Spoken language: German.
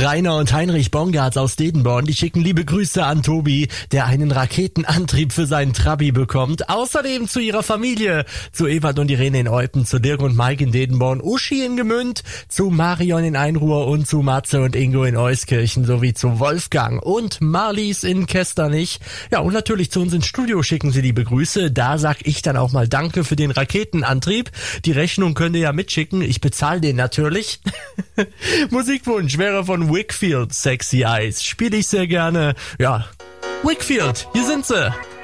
Rainer und Heinrich Bongartz aus Dedenborn, die schicken liebe Grüße an Tobi, der einen Raketenantrieb für seinen Trabi bekommt. Außerdem zu ihrer Familie, zu Ewald und Irene in Eupen, zu Dirk und Mike in Dedenborn, Uschi in Gemünd, zu Marion in Einruhr und zu Matze und Ingo in Euskirchen sowie zu Wolfgang und Marlies in Kesternich. Ja, und natürlich zu uns ins Studio schicken sie liebe Grüße. Da sag ich dann auch mal Danke für den Raketenantrieb. Die Rechnung könnt ihr ja mitschicken. Ich bezahle den natürlich. Musikwunsch wäre von Wakefield, Sexy Eyes. Spiele ich sehr gerne. Ja, Wakefield, hier sind sie.